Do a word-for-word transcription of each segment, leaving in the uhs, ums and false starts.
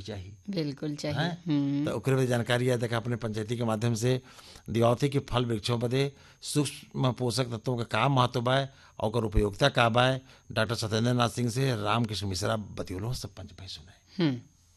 चाहिए, बिल्कुल चाहिए। हैं तो ओकरे जानकारी है देखा अपने पंचायती के माध्यम से दिवावती के फल वृक्षों बदे सूक्ष्म पोषक तत्वों का का महत्व बा और उपयोगिता का बा। डॉक्टर सत्येंद्र नाथ सिंह से रामकृष्ण मिश्रा बतियोलो सब पंच भाई सुनाए।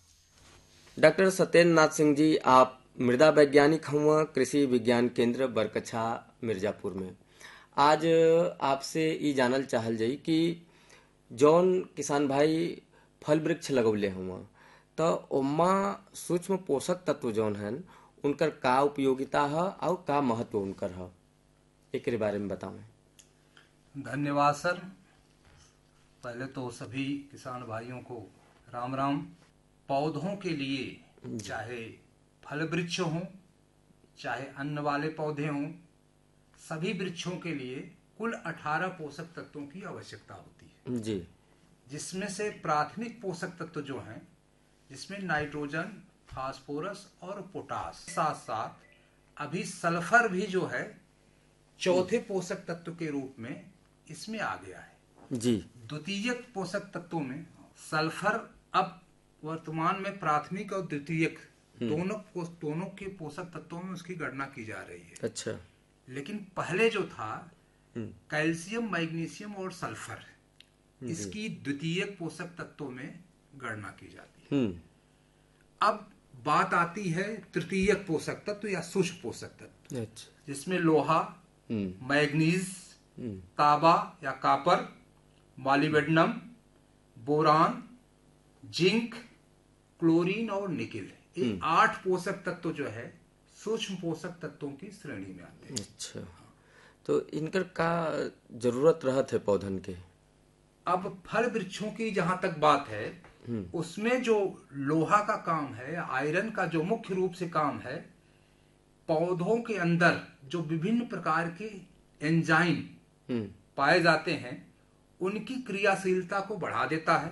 डॉक्टर सत्येंद्र नाथ सिंह जी, आप मृदा वैज्ञानिक हुआ कृषि विज्ञान केंद्र बरकछा मिर्जापुर में। आज आपसे ये जानल चाहल जाई कि जौन किसान भाई फल वृक्ष लगौले हुआ तो ओमा सूक्ष्म पोषक तत्व जौन हन उनकर का उपयोगिता है और का महत्व उनकर है, एक बारे में बताओ। धन्यवाद सर। पहले तो सभी किसान भाइयों को राम राम। पौधों के लिए चाहे फल वृक्ष हों चाहे अन्न वाले पौधे हों, सभी वृक्षों के लिए कुल अठारह पोषक तत्वों की आवश्यकता होती है जी, जिसमें से प्राथमिक पोषक तत्व जो हैं जिसमें नाइट्रोजन, फास्फोरस और पोटास, साथ साथ अभी सल्फर भी जो है चौथे पोषक तत्व के रूप में इसमें आ गया है जी। द्वितीयक पोषक तत्वों में सल्फर अब वर्तमान में प्राथमिक और द्वितीयक दोनों दोनों के पोषक तत्वों में उसकी गणना की जा रही है। अच्छा। लेकिन पहले जो था कैल्शियम, मैग्नीशियम और सल्फर, इसकी द्वितीयक पोषक तत्वों में गणना की जाती है। अब बात आती है तृतीयक पोषक तत्व या सूक्ष्म पोषक तत्व, अच्छा। जिसमें लोहा, मैग्नीज, तांबा या copper, molybdenum, boron, zinc, chlorine और निकिल, ये आठ पोषक तत्व जो है सूक्ष्म पोषक तत्वों की श्रेणी में आते हैं। अच्छा, तो इनकर का जरूरत रहत है पौधन के? अब फल वृक्षों की जहां तक बात है उसमें जो लोहा का काम है, आयरन का जो मुख्य रूप से काम है, पौधों के अंदर जो विभिन्न प्रकार के एंजाइम पाए जाते हैं उनकी क्रियाशीलता को बढ़ा देता है,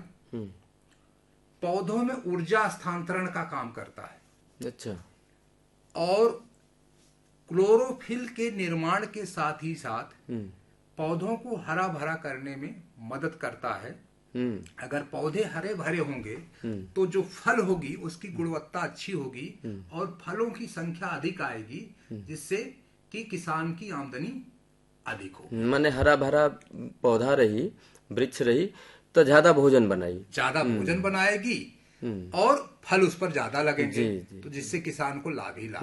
पौधों में ऊर्जा हस्तांतरण का काम करता है। अच्छा। और क्लोरोफिल के निर्माण के साथ ही साथ पौधों को हरा भरा करने में मदद करता है। अगर पौधे हरे भरे होंगे तो जो फल होगी उसकी गुणवत्ता अच्छी होगी और फलों की संख्या अधिक आएगी, जिससे कि किसान की आमदनी अधिक हो। माने हरा भरा पौधा रही, वृक्ष रही तो ज्यादा भोजन बनाई, ज्यादा भोजन बनाएगी और फल उस पर ज्यादा लगेंगे, जी, जी, तो जिससे किसान को लाभ ही लाभ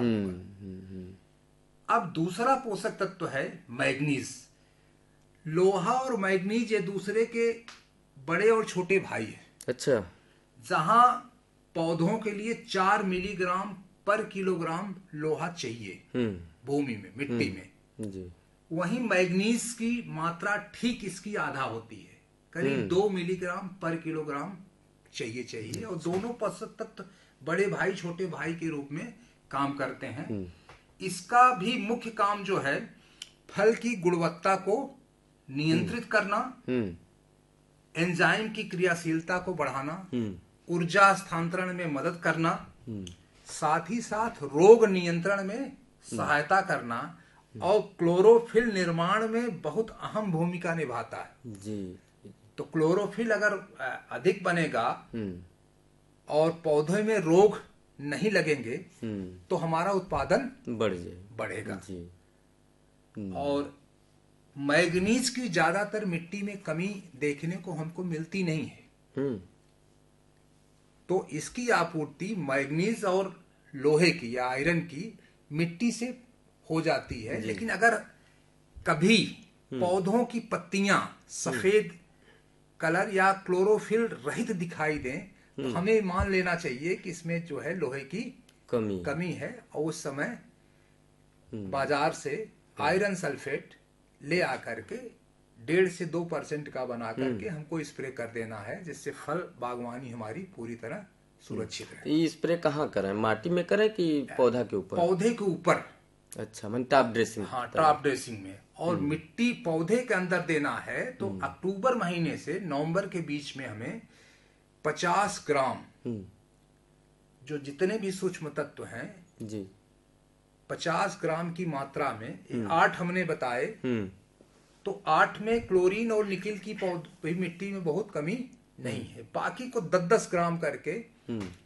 होगा। अब दूसरा पोषक तत्व है मैग्नीज। लोहा और मैग्नीज ये दूसरे के बड़े और छोटे भाई हैं। अच्छा। जहां पौधों के लिए चार मिलीग्राम पर किलोग्राम लोहा चाहिए भूमि में, मिट्टी में, जी। वहीं मैग्नीज की मात्रा ठीक इसकी आधा होती है, करीब दो मिलीग्राम पर किलोग्राम चाहिए चाहिए और दोनों पोषक तत्व बड़े भाई छोटे भाई के रूप में काम करते हैं। इसका भी मुख्य काम जो है फल की गुणवत्ता को नियंत्रित करना, एंजाइम की क्रियाशीलता को बढ़ाना, ऊर्जा हस्तांतरण में मदद करना, साथ ही साथ रोग नियंत्रण में सहायता करना और क्लोरोफिल निर्माण में बहुत अहम भूमिका निभाता है जी। तो क्लोरोफिल अगर अधिक बनेगा और पौधे में रोग नहीं लगेंगे तो हमारा उत्पादन बढ़ जाए बढ़ेगा जी। और मैग्नीज की ज्यादातर मिट्टी में कमी देखने को हमको मिलती नहीं है, तो इसकी आपूर्ति मैग्नीज और लोहे की या आयरन की मिट्टी से हो जाती है। लेकिन अगर कभी पौधों की पत्तियां सफेद कलर या क्लोरोफिल रहित दिखाई दें तो हमें मान लेना चाहिए कि इसमें जो है लोहे की कमी कमी है और उस समय बाजार से आयरन सल्फेट ले आकर के डेढ़ से दो परसेंट का बना करके हमको स्प्रे कर देना है, जिससे फल बागवानी हमारी पूरी तरह सुरक्षित रहे। ये स्प्रे कहाँ करें, माटी में करें कि पौधा के ऊपर? पौधे के ऊपर। अच्छा, मन टॉप ड्रेसिंग? हाँ, टॉप ड्रेसिंग में। और मिट्टी पौधे के अंदर देना है तो अक्टूबर महीने से नवंबर के बीच में हमें पचास ग्राम जो जितने भी सूक्ष्म तत्व हैं जी, पचास ग्राम की मात्रा में, आठ हमने बताए तो आठ में क्लोरीन और निकिल की पौध मिट्टी में बहुत कमी नहीं है, बाकी को दस दस ग्राम करके